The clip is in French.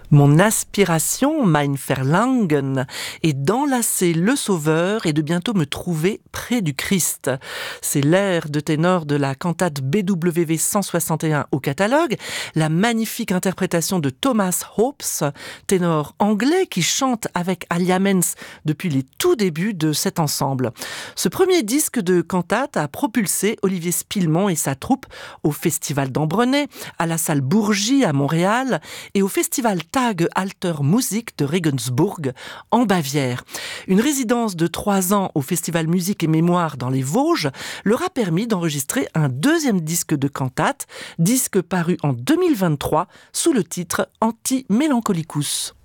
Mon aspiration, mein Verlangen, est d'enlacer le Sauveur et de bientôt me trouver près du Christ. C'est l'air de ténor de la cantate BWV 161 au catalogue, la magnifique interprétation de Thomas Hopes, ténor anglais qui chante avec Alia Mens depuis les tout débuts de cet ensemble. Ce premier disque de cantate a propulsé Olivier Spillemont et sa troupe au Festival d'Ambrenet, à la salle Bourgie à Montréal et au Festival Tag Alter Musik de Regensburg en Bavière. Une résidence de 3 ans au Festival Musique et Mémoire dans les Vosges leur a permis d'enregistrer un deuxième disque de cantate, disque paru en 2023 sous le titre Anti Melancholicus.